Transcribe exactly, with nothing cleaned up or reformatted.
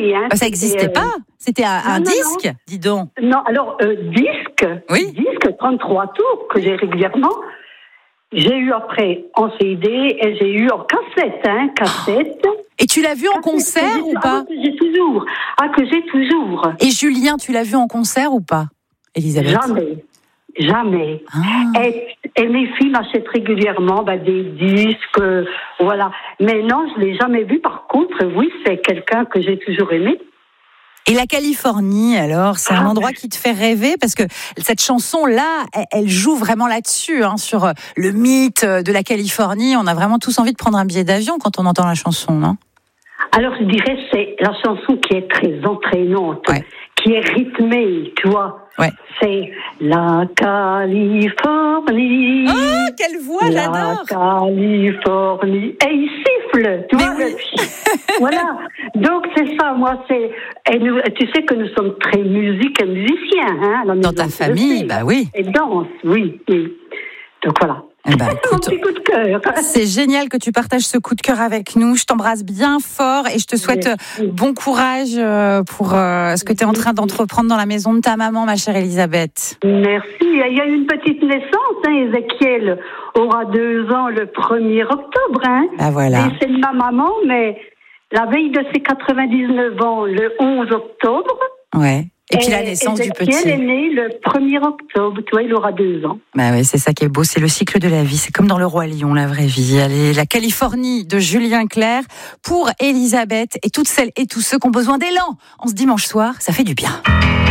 jamais. Hein. Ça n'existait euh... pas. C'était un, un non, disque, non. dis donc. Non, alors, euh, disque, oui. disque, trente-trois tours que j'ai régulièrement. J'ai eu après en C D et j'ai eu en cassette, hein, cassette. Oh. Et tu l'as vu en cassette, concert ou pas? Ah, que j'ai toujours. Ah, que j'ai toujours. Et Julien, tu l'as vu en concert ou pas, Elisabeth? Jamais. Jamais. Ah. Et, et mes filles m'achètent régulièrement bah, des disques, euh, voilà. Mais non, je ne l'ai jamais vu. Par contre, oui, c'est quelqu'un que j'ai toujours aimé. Et la Californie, alors, c'est un ah, endroit qui te fait rêver parce que cette chanson-là, elle, elle joue vraiment là-dessus, hein, sur le mythe de la Californie. On a vraiment tous envie de prendre un billet d'avion quand on entend la chanson, non? Alors, je dirais c'est la chanson qui est très entraînante, ouais. qui est rythmée, tu vois. Ouais. C'est la Californie. Oh, quelle voix, la j'adore. La Californie. Et il siffle, tu Mais vois. Oui. Voilà. Donc, c'est ça, moi, c'est. Et nous, tu sais que nous sommes très musiques et musiciens, hein. Dans, dans ta famille, bah oui. Et danse, oui, oui. Donc, voilà. Eh ben, c'est mon petit coup de cœur. C'est génial que tu partages ce coup de cœur avec nous. Je t'embrasse bien fort et je te souhaite oui. bon courage pour ce que tu es en train d'entreprendre dans la maison de ta maman, ma chère Elisabeth. Merci. Il y a eu une petite naissance, hein. Ézéchiel aura deux ans le premier octobre. Hein. Ah voilà. Et c'est de ma maman, mais la veille de ses quatre-vingt-dix-neuf ans, le onze octobre. Ouais. Et puis la naissance et du petit. Elle est née le premier octobre, tu vois, il aura deux ans. Bah oui, c'est ça qui est beau, c'est le cycle de la vie. C'est comme dans Le Roi Lion, la vraie vie. Allez, la Californie de Julien Clerc pour Elisabeth et toutes celles et tous ceux qui ont besoin d'élan. En ce dimanche soir, ça fait du bien.